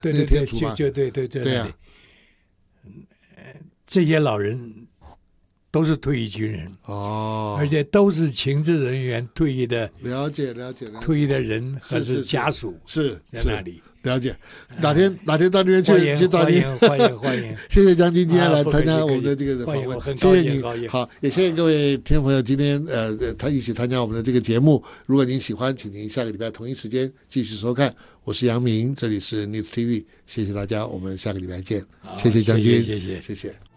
对那天主嘛， 就对啊， 这些老人都是退役军人哦， 而且都是情治人员退役的， 了解， 退役的人还是家属是在那里。 了解，哪天到那边去找你， 欢迎谢谢将军今天来参加我们的这个访问，谢谢你。好，也谢谢各位听众朋友今天他一起参加我们的这个节目。如果您喜欢，请您下个礼拜同一时间继续收看。我是杨明，这里是 News TV， 谢谢大家，我们下个礼拜见。谢谢将军，谢谢。